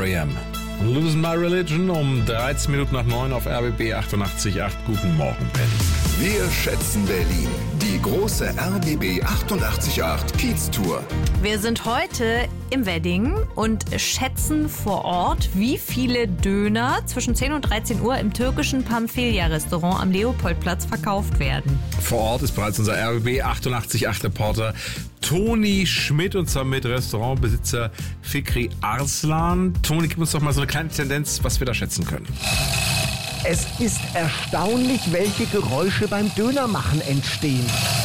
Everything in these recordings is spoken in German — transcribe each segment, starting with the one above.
R.E.M. Losing My Religion um 13 Minuten nach 9 auf RBB 88.8. Guten Morgen, Berlin. Wir schätzen Berlin. Die große RBB 88.8 Kiez-Tour. Wir sind heute im Wedding und schätzen vor Ort, wie viele Döner zwischen 10 und 13 Uhr im türkischen Pamphylia-Restaurant am Leopoldplatz verkauft werden. Vor Ort ist bereits unser RBB 88.8 Reporter Toni Schmidt und zwar mit Restaurantbesitzer Fikri Arslan. Toni, gib uns doch mal so eine kleine Tendenz, was wir da schätzen können. Es ist erstaunlich, welche Geräusche beim Dönermachen entstehen.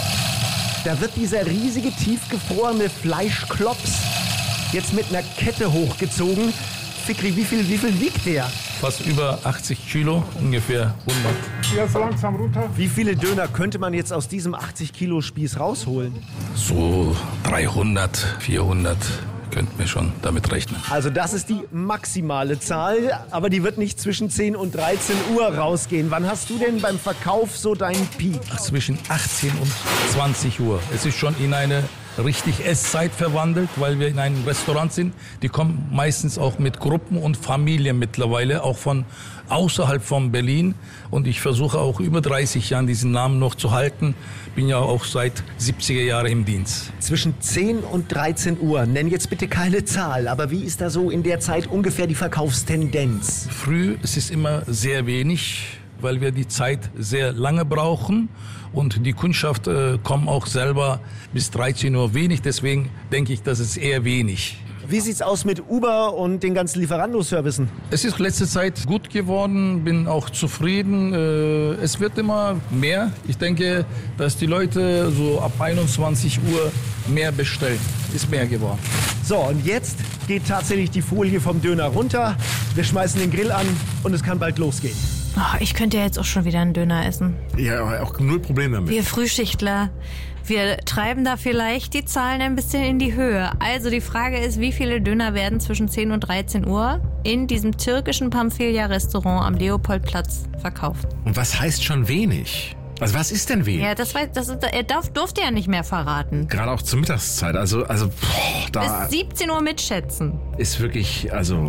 Da wird dieser riesige, tiefgefrorene Fleischklops jetzt mit einer Kette hochgezogen. Fikri, wie viel wiegt der? Fast über 80 Kilo, ungefähr 100. Jetzt langsam runter. Wie viele Döner könnte man jetzt aus diesem 80 Kilo Spieß rausholen? So 300, 400 könnten wir schon damit rechnen. Also das ist die maximale Zahl, aber die wird nicht zwischen 10 und 13 Uhr rausgehen. Wann hast du denn beim Verkauf so deinen Peak? Zwischen 18 und 20 Uhr. Es ist schon in eine richtig Esszeit verwandelt, weil wir in einem Restaurant sind. Die kommen meistens auch mit Gruppen und Familien mittlerweile, auch von außerhalb von Berlin. Und ich versuche auch über 30 Jahren diesen Namen noch zu halten. Bin ja auch seit 70er Jahren im Dienst. Zwischen 10 und 13 Uhr. Nenn jetzt bitte keine Zahl, aber wie ist da so in der Zeit ungefähr die Verkaufstendenz? Früh ist es immer sehr wenig, weil wir die Zeit sehr lange brauchen. Und die Kundschaft kommt auch selber bis 13 Uhr wenig. Deswegen denke ich, das ist eher wenig. Wie sieht's aus mit Uber und den ganzen Lieferando-Servicen? Es ist letzte Zeit gut geworden, bin auch zufrieden. Es wird immer mehr. Ich denke, dass die Leute so ab 21 Uhr mehr bestellen. Ist mehr geworden. So, und jetzt geht tatsächlich die Folie vom Döner runter. Wir schmeißen den Grill an und es kann bald losgehen. Oh, ich könnte ja jetzt auch schon wieder einen Döner essen. Ja, aber auch null Problem damit. Wir Frühschichtler, wir treiben da vielleicht die Zahlen ein bisschen in die Höhe. Also die Frage ist, wie viele Döner werden zwischen 10 und 13 Uhr in diesem türkischen Pamphylia-Restaurant am Leopoldplatz verkauft? Und was heißt schon wenig? Also was ist denn wenig? Ja, er durfte ja nicht mehr verraten. Gerade auch zur Mittagszeit. Also da Bis 17 Uhr mitschätzen. ist wirklich, also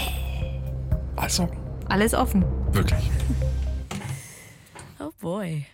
Alles offen. wirklich. Oh boy.